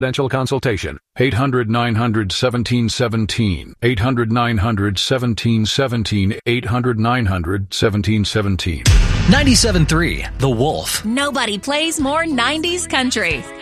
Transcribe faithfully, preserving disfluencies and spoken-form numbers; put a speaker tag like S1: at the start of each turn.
S1: Confidential consultation. eight hundred nine hundred seventeen seventeen. eight hundred nine hundred seventeen seventeen. eight hundred nine hundred seventeen seventeen.
S2: ninety-seven point three The Wolf.
S3: Nobody plays more nineties country.